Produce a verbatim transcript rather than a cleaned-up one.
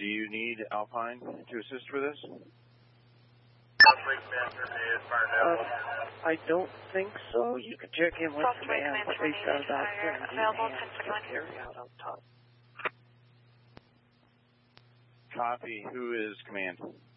Do you need Alpine to assist for this? Uh, I don't think so. You could check in with command, but they've got about seventeen hands to carry out up top. Copy. Who is command?